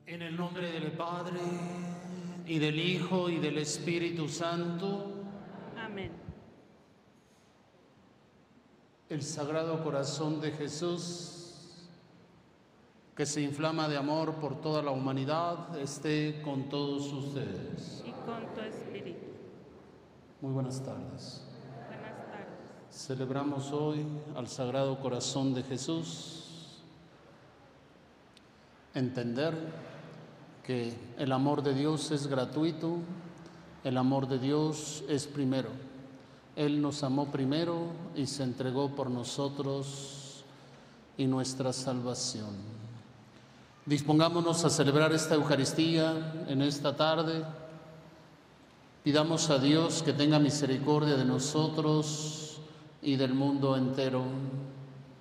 En el nombre del Padre, y del Hijo, y del Espíritu Santo. Amén. El Sagrado Corazón de Jesús, que se inflama de amor por toda la humanidad, esté con todos ustedes. Y con tu espíritu. Muy buenas tardes. Buenas tardes. Celebramos hoy al Sagrado Corazón de Jesús. Entender que el amor de Dios es gratuito, el amor de Dios es primero. Él nos amó primero y se entregó por nosotros y nuestra salvación. Dispongámonos a celebrar esta Eucaristía en esta tarde. Pidamos a Dios que tenga misericordia de nosotros y del mundo entero.